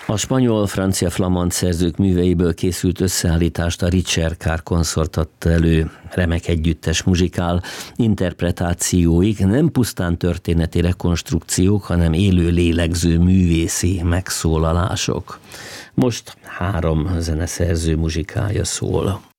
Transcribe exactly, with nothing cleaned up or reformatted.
A spanyol, francia, flamand szerzők műveiből készült összeállítást a Richard Kár konszort adta elő. Remek együttes muzsikál, interpretációik nem pusztán történeti rekonstrukciók, hanem élő lélegző művészi megszólalások. Most három zeneszerző muzsikája szól.